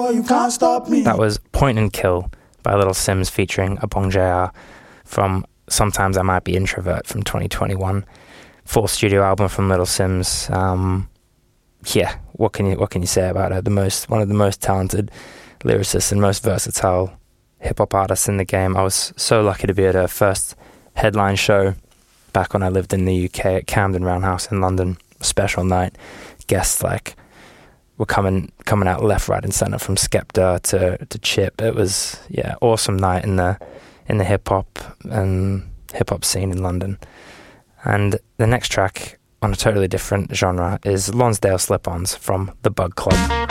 boy, you can't stop me. That was Point and Kill by Little Sims featuring Abong JR from Sometimes I Might Be Introvert from 2021. Full studio album from Little Sims. Yeah, what can you say about her? One of the most talented lyricists and most versatile hip-hop artists in the game. I was so lucky to be at her first headline show back when I lived in the UK at Camden Roundhouse in London. Special night. Guests were coming out left, right and centre, from Skepta to Chip. It was awesome night in the hip-hop scene in London. And the next track on a totally different genre is Lonsdale Slip-Ons from The Bug Club.